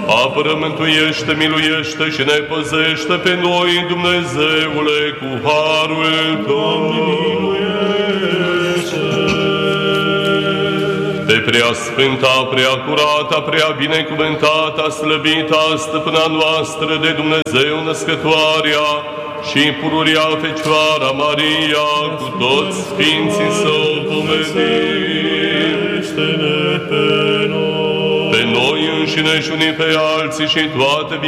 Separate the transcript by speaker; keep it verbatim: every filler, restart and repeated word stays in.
Speaker 1: Apără, mântuiește, miluiește și ne păzește pe noi, Dumnezeule, cu harul Tău. Pe prea sfânta, prea curata, prea binecuvântata, slăbita, stăpâna noastră de Dumnezeu născătoarea și pururia Fecioara Maria, cu toți sfinții să o pomenim. Pe noi înșine și unii pe alții și toate